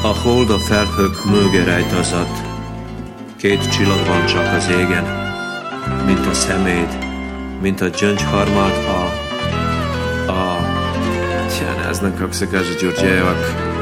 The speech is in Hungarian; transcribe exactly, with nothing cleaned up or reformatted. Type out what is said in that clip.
A hold a felhők mögé rejtezett, két csillag van csak az égen, mint a szeméd, mint a gyöngyharmad a... a... Tja, ne znam kako se kaže Đurđevak.